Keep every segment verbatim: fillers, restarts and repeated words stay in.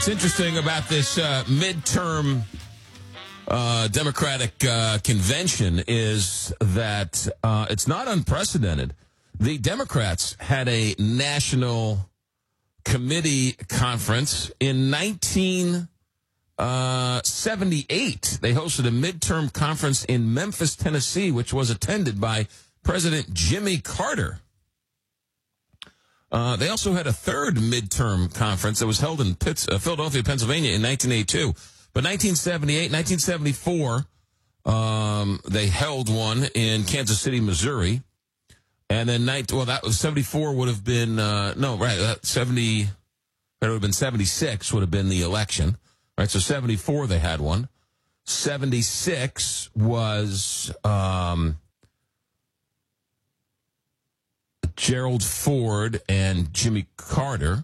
what's interesting about this uh, midterm uh, Democratic uh, convention is that uh, it's not unprecedented. The Democrats had a national committee conference in nineteen seventy-eight. They hosted a midterm conference in Memphis, Tennessee, which was attended by President Jimmy Carter. Uh, they also had a third midterm conference that was held in Pitts, uh, Philadelphia, Pennsylvania in nineteen eighty-two. But nineteen seventy-eight, nineteen seventy-four, um, they held one in Kansas City, Missouri. And then, night, well, that was seventy-four would have been, uh, no, right, uh, seventy, that would have been seventy-six would have been the election. Right, so seventy-four they had one. seventy-six was, um, Gerald Ford and Jimmy Carter.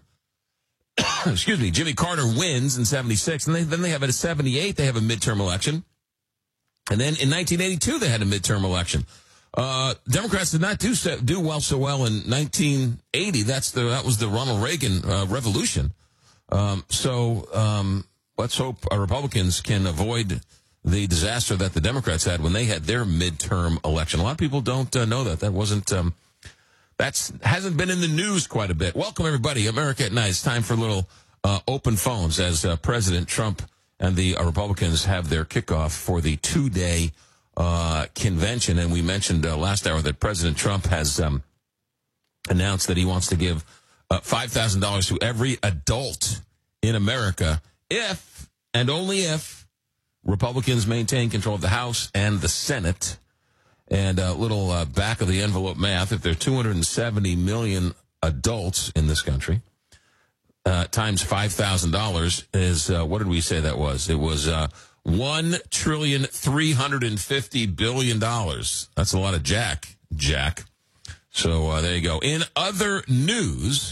Excuse me, Jimmy Carter wins in seventy-six, and they, then they have it at seventy-eight, they have a midterm election. And then in nineteen eighty-two, they had a midterm election. Uh, Democrats did not do so, do well so well in nineteen eighty. That's the that was the Ronald Reagan uh, revolution. Um, so um, let's hope our Republicans can avoid the disaster that the Democrats had when they had their midterm election. A lot of people don't uh, know that. That wasn't... Um, That's hasn't been in the news quite a bit. Welcome, everybody. America at Night. It's time for a little uh, open phones as uh, President Trump and the uh, Republicans have their kickoff for the two-day uh, convention. And we mentioned uh, last hour that President Trump has um, announced that he wants to give uh, five thousand dollars to every adult in America if, and only if, Republicans maintain control of the House and the Senate. And a little uh, back-of-the-envelope math, if there are two hundred seventy million adults in this country, uh, times five thousand dollars is, uh, what did we say that was? It was uh, one trillion three hundred fifty billion dollars. That's a lot of jack, Jack. So uh, there you go. In other news,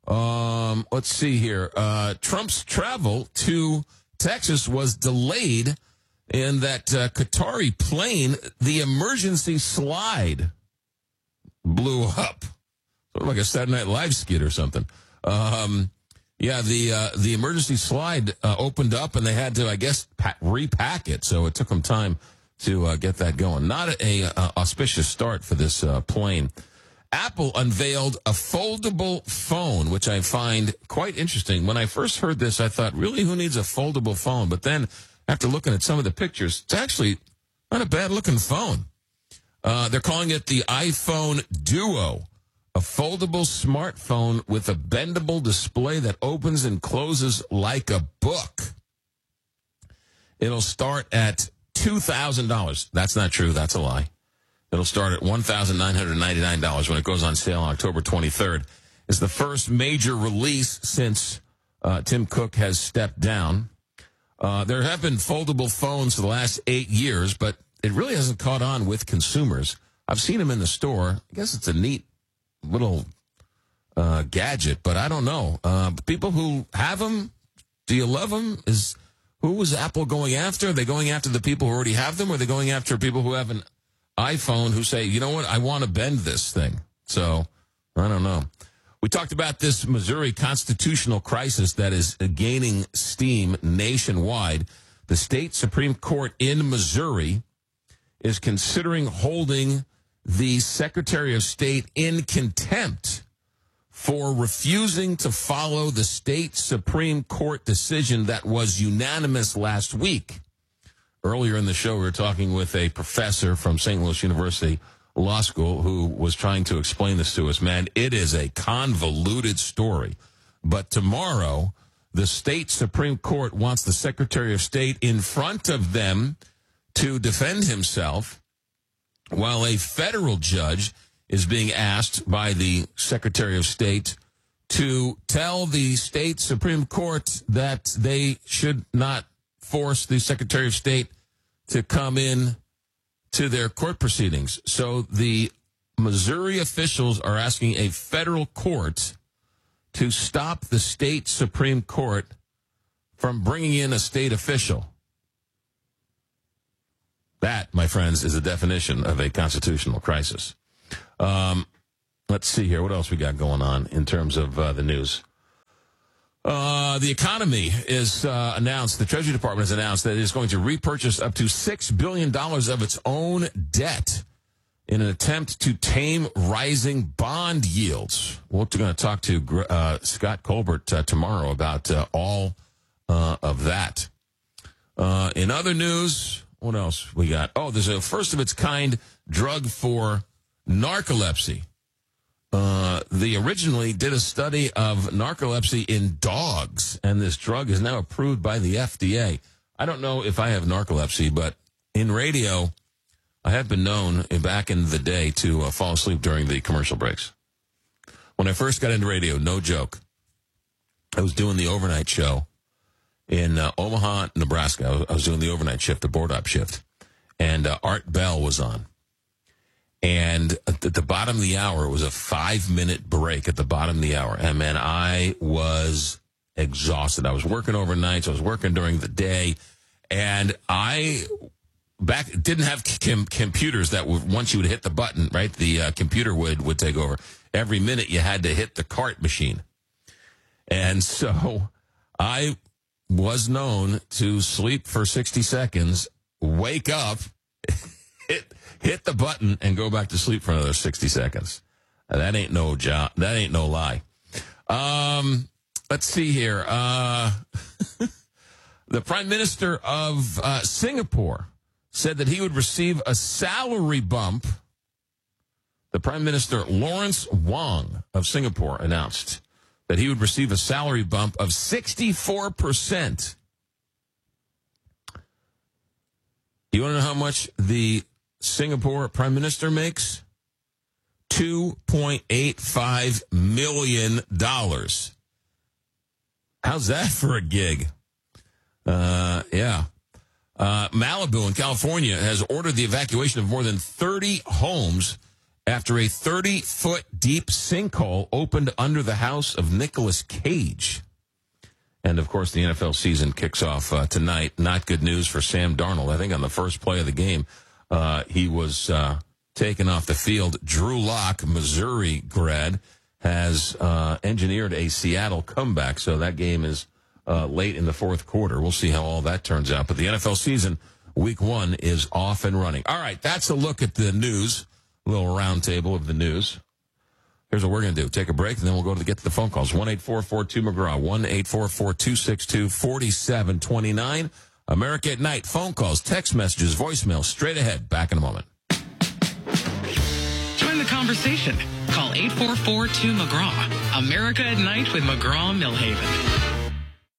um, let's see here. Uh, Trump's travel to Texas was delayed in that uh, Qatari plane. The emergency slide blew up. Sort of like a Saturday Night Live skit or something. Um, yeah, the uh, the emergency slide uh, opened up, and they had to, I guess, pa- repack it. So it took them time to uh, get that going. Not a, a auspicious start for this uh, plane. Apple unveiled a foldable phone, which I find quite interesting. When I first heard this, I thought, really, who needs a foldable phone? But then, after looking at some of the pictures, it's actually not a bad-looking phone. Uh, they're calling it the iPhone Duo, a foldable smartphone with a bendable display that opens and closes like a book. It'll start at two thousand dollars. That's not true. That's a lie. It'll start at one thousand nine hundred ninety-nine dollars when it goes on sale on October twenty-third. It's the first major release since uh, Tim Cook has stepped down. Uh, there have been foldable phones for the last eight years, but it really hasn't caught on with consumers. I've seen them in the store. I guess it's a neat little uh, gadget, but I don't know. Uh, people who have them, do you love them? Is who is Apple going after? Are they going after the people who already have them, or are they going after people who have an iPhone who say, you know what, I want to bend this thing? So, I don't know. We talked about this Missouri constitutional crisis that is gaining steam nationwide. The state Supreme Court in Missouri is considering holding the Secretary of State in contempt for refusing to follow the state Supreme Court decision that was unanimous last week. Earlier in the show, we were talking with a professor from Saint Louis University Law School who was trying to explain this to us. Man, it is a convoluted story. But tomorrow, the state Supreme Court wants the Secretary of State in front of them to defend himself, while a federal judge is being asked by the Secretary of State to tell the state Supreme Court that they should not force the Secretary of State to come in to their court proceedings. So the Missouri officials are asking a federal court to stop the state Supreme Court from bringing in a state official. That, my friends, is the definition of a constitutional crisis. Um, let's see here. What else we got going on in terms of uh, the news? Uh, the economy is uh, announced, the Treasury Department has announced that it is going to repurchase up to six billion dollars of its own debt in an attempt to tame rising bond yields. We're going to talk to uh, Scott Colbert uh, tomorrow about uh, all uh, of that. Uh, in other news, what else we got? Oh, there's a first-of-its-kind drug for narcolepsy. Uh, they originally did a study of narcolepsy in dogs, and this drug is now approved by the F D A. I don't know if I have narcolepsy, but in radio, I have been known back in the day to uh, fall asleep during the commercial breaks. When I first got into radio, no joke, I was doing the overnight show in uh, Omaha, Nebraska. I was, I was doing the overnight shift, the board-op shift, and uh, Art Bell was on. And at the bottom of the hour, it was a five-minute break at the bottom of the hour. And, man, I was exhausted. I was working overnights. I was working during the day. And I back didn't have com- computers that would, once you would hit the button, right, the uh, computer would, would take over. Every minute you had to hit the cart machine. And so I was known to sleep for sixty seconds, wake up, hit hit the button, and go back to sleep for another sixty seconds. Now, that ain't no job. That ain't no lie. Um, let's see here. Uh, the Prime Minister of uh, Singapore said that he would receive a salary bump. The Prime Minister, Lawrence Wong of Singapore, announced that he would receive a salary bump of sixty-four percent. You want to know how much the Singapore Prime Minister makes? two point eight five million dollars. How's that for a gig? Uh, yeah. Uh, Malibu in California has ordered the evacuation of more than thirty homes after a thirty-foot deep sinkhole opened under the house of Nicolas Cage. And, of course, the N F L season kicks off uh, tonight. Not good news for Sam Darnold. I think on the first play of the game, uh, he was uh, taken off the field. Drew Lock, Missouri grad, has uh, engineered a Seattle comeback. So that game is uh, late in the fourth quarter. We'll see how all that turns out. But the N F L season, week one, is off and running. All right, that's a look at the news, a little round table of the news. Here's what we're going to do. Take a break, and then we'll go to get to the phone calls. one eight four four two McGraw, one eight four four two six two four seven two nine. America at Night, phone calls, text messages, voicemail, straight ahead. Back in a moment. Join the conversation. Call eight four four two McGraw. America at Night with McGraw Millhaven.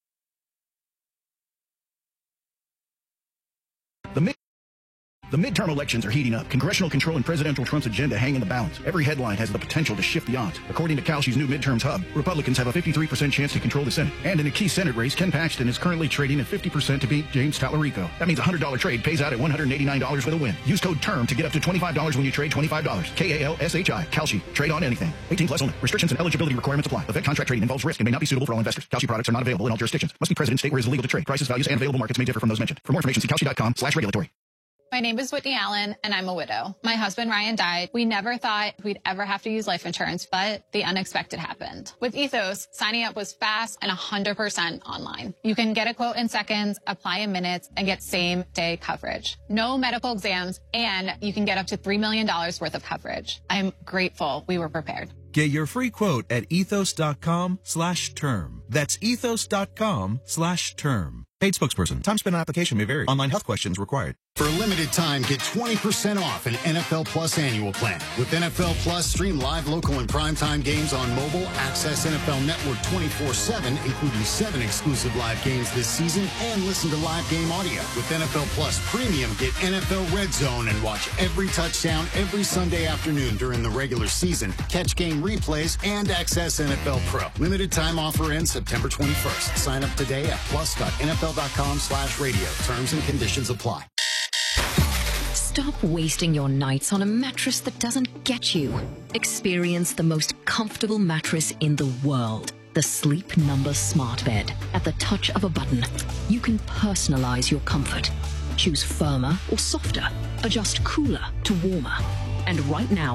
The mid- The midterm elections are heating up. Congressional control and presidential Trump's agenda hang in the balance. Every headline has the potential to shift the odds. According to Kalshi's new midterms hub, Republicans have a fifty-three percent chance to control the Senate. And in a key Senate race, Ken Paxton is currently trading at fifty percent to beat James Tallarico. That means a one hundred dollars trade pays out at one hundred eighty-nine dollars with a win. Use code TERM to get up to twenty-five dollars when you trade twenty-five dollars. K A L S H I. Kalshi. Trade on anything. eighteen plus only. Restrictions and eligibility requirements apply. Event contract trading involves risk and may not be suitable for all investors. Kalshi products are not available in all jurisdictions. Must be present in state where it is illegal to trade. Prices, values, and available markets may differ from those mentioned. For more information, see Kalshi.com slash regulatory. My name is Whitney Allen, and I'm a widow. My husband, Ryan, died. We never thought we'd ever have to use life insurance, but the unexpected happened. With Ethos, signing up was fast and one hundred percent online. You can get a quote in seconds, apply in minutes, and get same-day coverage. No medical exams, and you can get up to three million dollars worth of coverage. I'm grateful we were prepared. Get your free quote at ethos.com slash term. That's ethos.com slash term. Paid spokesperson. Time spent on application may vary. Online health questions required. For a limited time, get twenty percent off an N F L Plus annual plan. With N F L Plus, stream live, local, and primetime games on mobile. Access N F L Network twenty-four seven, including seven exclusive live games this season, and listen to live game audio. With N F L Plus Premium, get N F L Red Zone and watch every touchdown every Sunday afternoon during the regular season. Catch game replays and access N F L Pro. Limited time offer ends September twenty-first. Sign up today at plus.nfl.com slash radio. Terms and conditions apply. Stop wasting your nights on a mattress that doesn't get you. Experience the most comfortable mattress in the world. The Sleep Number Smart Bed. At the touch of a button, you can personalize your comfort. Choose firmer or softer. Adjust cooler to warmer. And right now,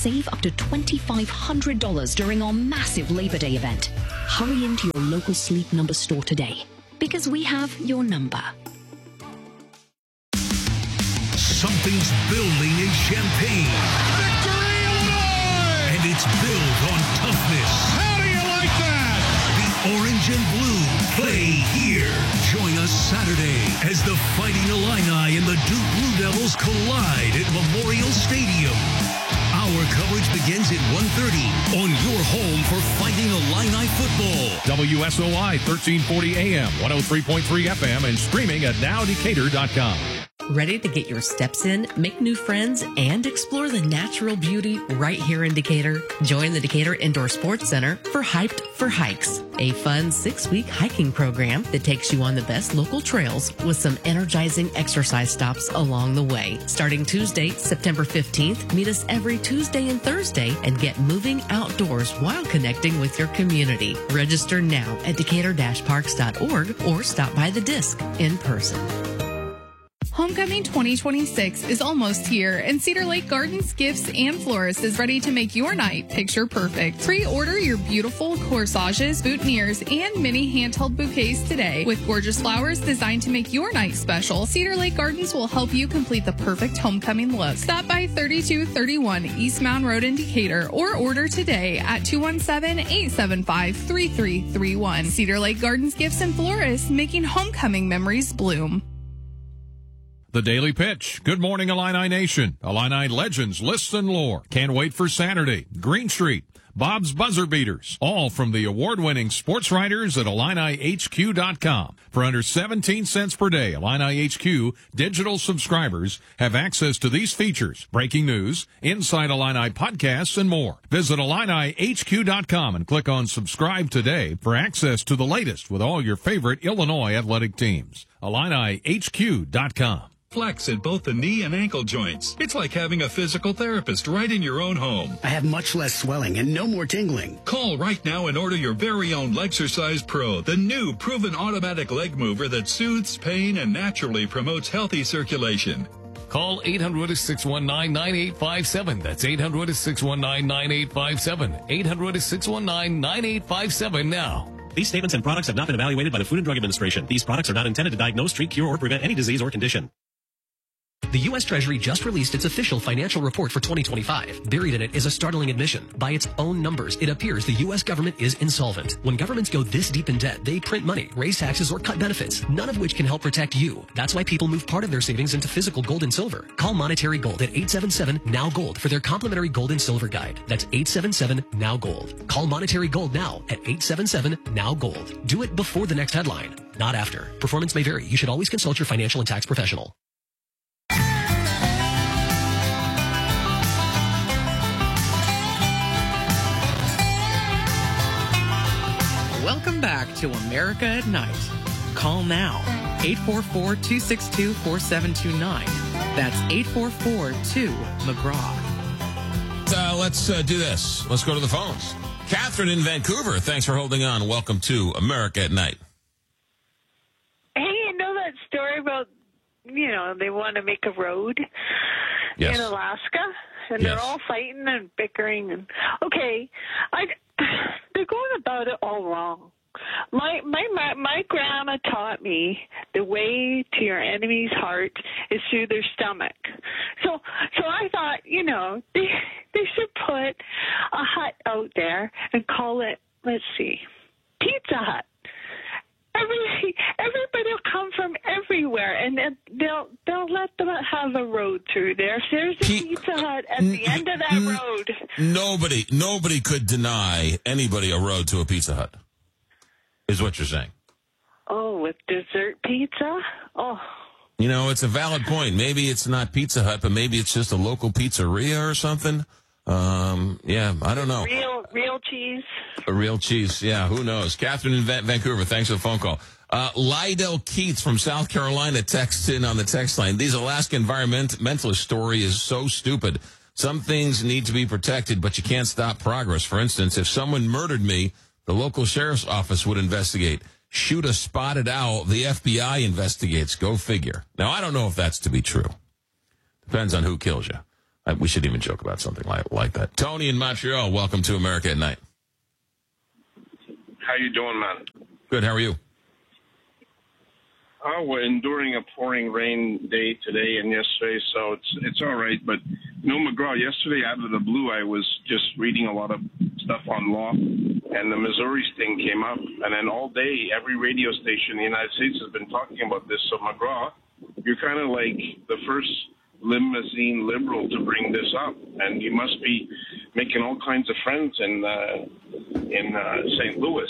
save up to twenty-five hundred dollars during our massive Labor Day event. Hurry into your local Sleep Number store today, because we have your number. Something's building in Champaign. Victory, Illinois! And it's built on toughness. How do you like that? The orange and blue play here. Join us Saturday as the Fighting Illini and the Duke Blue Devils collide at Memorial Stadium. Our coverage begins at one thirty on your home for Fighting Illini football. W S O I thirteen forty A M, one oh three point three F M, and streaming at now decatur dot com. Ready to get your steps in, make new friends, and explore the natural beauty right here in Decatur? Join the Decatur Indoor Sports Center for Hyped for Hikes, a fun six-week hiking program that takes you on the best local trails with some energizing exercise stops along the way. Starting Tuesday, September fifteenth, meet us every Tuesday and Thursday and get moving outdoors while connecting with your community. Register now at decatur dash parks dot org or stop by the disc in person. Homecoming twenty twenty-six is almost here, and Cedar Lake Gardens Gifts and Florists is ready to make your night picture perfect. Pre-order your beautiful corsages, boutonnieres, and mini handheld bouquets today. With gorgeous flowers designed to make your night special, Cedar Lake Gardens will help you complete the perfect homecoming look. Stop by thirty-two thirty-one East Mound Road in Decatur or order today at two one seven, eight seven five, three three three one. Cedar Lake Gardens Gifts and Florists, making homecoming memories bloom. The Daily Pitch. Good morning, Illini Nation. Illini legends, lists, and lore. Can't wait for Saturday. Green Street. Bob's Buzzer Beaters. All from the award-winning sports writers at Illini H Q dot com. For under seventeen cents per day, Illini H Q digital subscribers have access to these features, breaking news, Inside Illini podcasts, and more. Visit Illini H Q dot com and click on subscribe today for access to the latest with all your favorite Illinois athletic teams. Illini H Q dot com. Flex at both the knee and ankle joints. It's like having a physical therapist right in your own home. I have much less swelling and no more tingling. Call right now and order your very own Lexercise Pro, the new proven automatic leg mover that soothes pain and naturally promotes healthy circulation. Call eight hundred, six one nine, nine eight five seven. That's eight hundred, six one nine, nine eight five seven. eight hundred, six one nine, nine eight five seven now. These statements and products have not been evaluated by the Food and Drug Administration. These products are not intended to diagnose, treat, cure, or prevent any disease or condition. The U S Treasury just released its official financial report for twenty twenty-five. Buried in it is a startling admission. By its own numbers, it appears the U S government is insolvent. When governments go this deep in debt, they print money, raise taxes, or cut benefits, none of which can help protect you. That's why people move part of their savings into physical gold and silver. Call Monetary Gold at eight seven seven, N O W Gold for their complimentary gold and silver guide. That's eight seven seven, N O W Gold. Call Monetary Gold now at eight seven seven, N O W Gold. Do it before the next headline, not after. Performance may vary. You should always consult your financial and tax professional. Welcome back to America at Night. Call now, eight four four, two six two, four seven two nine. That's eight four four, two, McGraw. Uh, let's uh, do this. Let's go to the phones. Catherine in Vancouver, thanks for holding on. Welcome to America at Night. Hey, you know that story about, you know, they want to make a road yes. in Alaska? And yes. they're all fighting and bickering. And okay, I, they're going about it all wrong. My, my my my grandma taught me the way to your enemy's heart is through their stomach. So so I thought, you know, they they should put a hut out there and call it, let's see, Pizza Hut. Every everybody will come from everywhere, and they'll they'll let them have a road through there. If there's a P- Pizza Hut at the end of that n- road, nobody nobody could deny anybody a road to a Pizza Hut. Is what you're saying? Oh, with dessert pizza? Oh. You know, it's a valid point. Maybe it's not Pizza Hut, but maybe it's just a local pizzeria or something. Um, yeah, I don't know. Real, real cheese. A real cheese, yeah, who knows? Catherine in Va- Vancouver, thanks for the phone call. Uh, Lydell Keats from South Carolina texts in on the text line. These Alaska environmentalists story is so stupid. Some things need to be protected, but you can't stop progress. For instance, if someone murdered me, the local sheriff's office would investigate. Shoot a spotted owl, the F B I investigates. Go figure. Now, I don't know if that's to be true. Depends on who kills you. I, we should even joke about something like, like that. Tony in Montreal, welcome to America at Night. How you doing, man? Good, how are you? Oh, we're enduring a pouring rain day today and yesterday, so it's it's all right. But, you know, McGraw, yesterday out of the blue, I was just reading a lot of stuff on law, and the Missouri thing came up. And then all day, every radio station in the United States has been talking about this. So, McGraw, you're kind of like the first limousine liberal to bring this up, and you must be making all kinds of friends in, uh, in uh, Saint Louis.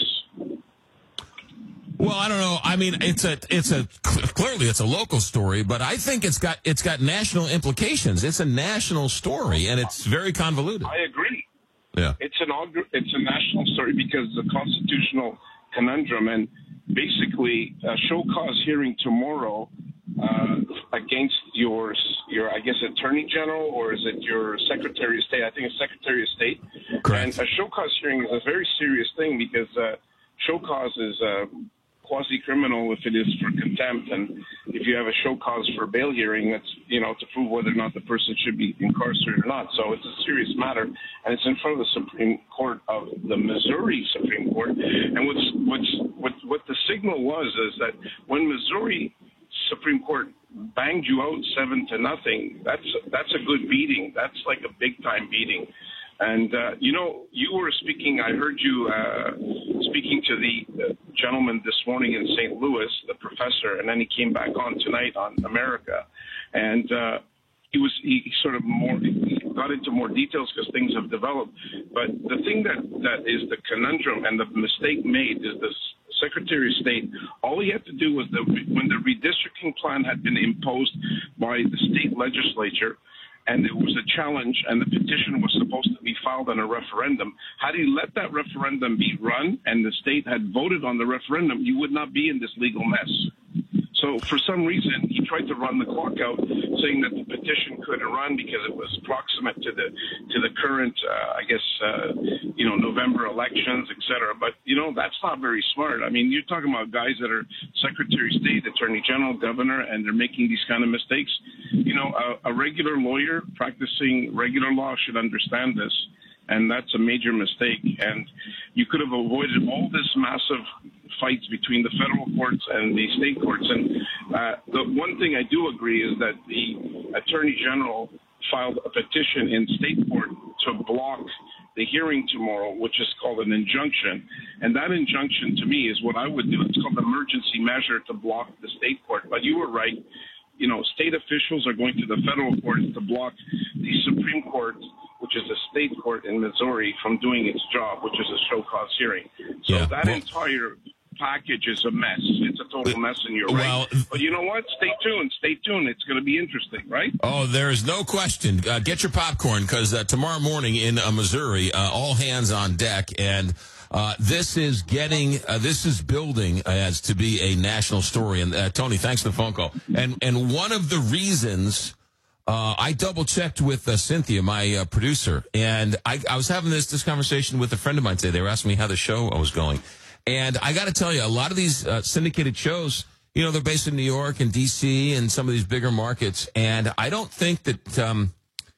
Well, I don't know. I mean, it's a, it's a, clearly it's a local story, but I think it's got, it's got national implications. It's a national story, and it's very convoluted. I agree. Yeah. It's an, it's a national story because the constitutional conundrum, and basically a show cause hearing tomorrow uh, against your, your, I guess, Attorney General, or is it your Secretary of State? I think it's Secretary of State. Correct. And a show cause hearing is a very serious thing because uh, show cause is uh, quasi-criminal if it is for contempt, and if you have a show cause for bail hearing, that's, you know, to prove whether or not the person should be incarcerated or not. So it's a serious matter, and it's in front of the Supreme Court of the Missouri Supreme Court. And what's what's what what the signal was is that when Missouri Supreme Court banged you out seven to nothing, that's that's a good beating. That's like a big time beating. And, uh, you know, you were speaking, I heard you uh, speaking to the uh, gentleman this morning in Saint Louis, the professor, and then he came back on tonight on America. And uh, he was, he sort of more, he got into more details because things have developed. But the thing that, that is the conundrum and the mistake made is this Secretary of State, all he had to do was the, when the redistricting plan had been imposed by the state legislature, and there was a challenge, and the petition was supposed to be filed on a referendum. Had he let that referendum be run, and the state had voted on the referendum, you would not be in this legal mess. So for some reason, he tried to run the clock out, saying that the petition couldn't run because it was proximate to the to the current, uh, I guess, uh, you know, November elections, et cetera. But, you know, that's not very smart. I mean, you're talking about guys that are Secretary of State, Attorney General, Governor, and they're making these kind of mistakes. You know, a, a regular lawyer practicing regular law should understand this. And that's a major mistake. And you could have avoided all this massive fights between the federal courts and the state courts. And uh, the one thing I do agree is that the Attorney General filed a petition in state court to block the hearing tomorrow, which is called an injunction. And that injunction, to me, is what I would do. It's called an emergency measure to block the state court. But you were right. You know, state officials are going to the federal court to block the Supreme Court, which is a state court in Missouri, from doing its job, which is a show cause hearing. So yeah. that well, entire package is a mess. It's a total mess, and you're well, right. But you know what? Stay tuned. Stay tuned. It's going to be interesting, right? Oh, there is no question. Uh, get your popcorn, because uh, tomorrow morning in uh, Missouri, uh, all hands on deck, and uh, this is getting, uh, this is building as to be a national story. And uh, Tony, thanks for the phone call. And and one of the reasons. Uh, I double checked with uh, Cynthia, my uh, producer, and I, I was having this this conversation with a friend of mine today. They were asking me how the show was going, and I got to tell you, a lot of these uh, syndicated shows, you know, they're based in New York and D C and some of these bigger markets, and I don't think that um,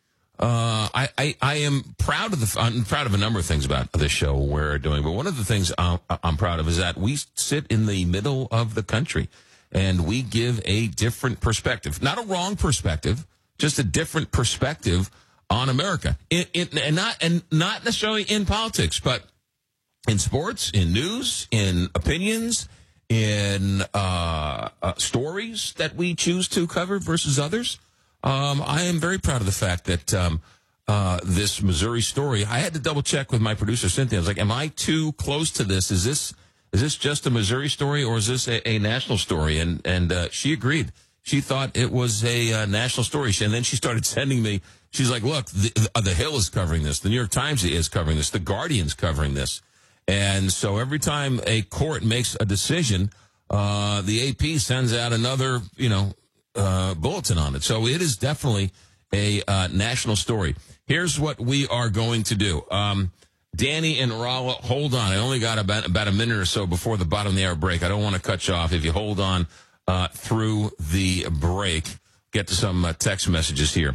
uh, I, I I am proud of the I'm proud of a number of things about this show we're doing, but one of the things I'm, I'm proud of is that we sit in the middle of the country, and we give a different perspective, not a wrong perspective. Just a different perspective on America, in, in, and not and not necessarily in politics, but in sports, in news, in opinions, in uh, uh, stories that we choose to cover versus others. Um, I am very proud of the fact that um, uh, this Missouri story. I had to double check with my producer Cynthia. I was like, "Am I too close to this? Is this is this just a Missouri story, or is this a, a national story?" And and uh, she agreed. She thought it was a uh, national story. And then she started sending me, she's like, look, the, the Hill is covering this. The New York Times is covering this. The Guardian's covering this. And so every time a court makes a decision, uh, the A P sends out another, you know, uh, bulletin on it. So it is definitely a uh, national story. Here's what we are going to do. Um, Danny and Rolla, hold on. I only got about, about a minute or so before the bottom of the hour break. I don't want to cut you off. If you hold on. Uh, through the break, get to some uh, text messages here.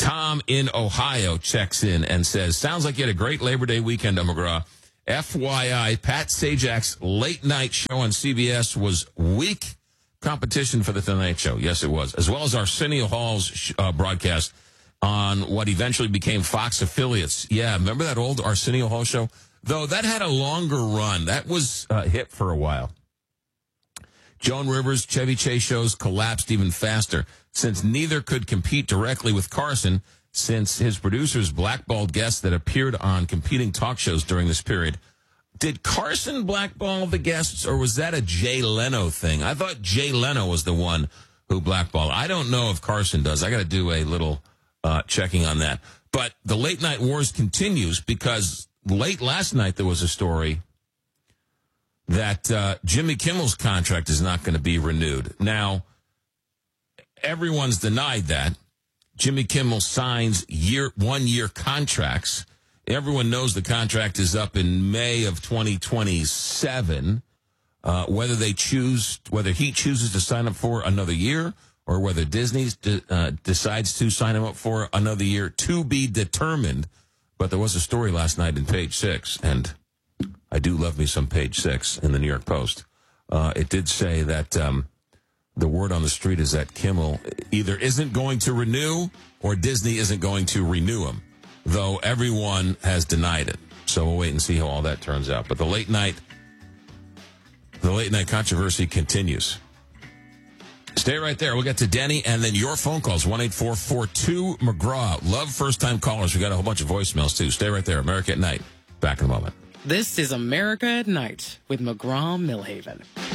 Tom in Ohio checks in and says, sounds like you had a great Labor Day weekend, McGraw. F Y I, Pat Sajak's late night show on C B S was weak competition for the Tonight Show. Yes, it was. As well as Arsenio Hall's uh, broadcast on what eventually became Fox affiliates. Yeah, remember that old Arsenio Hall show? Though that had a longer run. That was uh, hit for a while. Joan Rivers' Chevy Chase shows collapsed even faster since neither could compete directly with Carson, since his producers blackballed guests that appeared on competing talk shows during this period. Did Carson blackball the guests, or was that a Jay Leno thing? I thought Jay Leno was the one who blackballed. I don't know if Carson does. I got to do a little uh, checking on that. But the late night wars continues because late last night there was a story that uh, Jimmy Kimmel's contract is not going to be renewed. Now, everyone's denied that. Jimmy Kimmel signs year one-year contracts. Everyone knows the contract is up in May of twenty twenty-seven. Uh, whether they choose, whether he chooses to sign up for another year, or whether Disney de- uh, decides to sign him up for another year, to be determined. But there was a story last night in Page Six, and I do love me some Page Six in the New York Post. Uh, it did say that um, the word on the street is that Kimmel either isn't going to renew or Disney isn't going to renew him, though everyone has denied it. So we'll wait and see how all that turns out. But the late night, the late night controversy continues. Stay right there. We'll get to Denny and then your phone calls, one eight four four two McGraw. Love first-time callers. We got a whole bunch of voicemails, too. Stay right there. America at Night. Back in a moment. This is America at Night with McGraw Millhaven.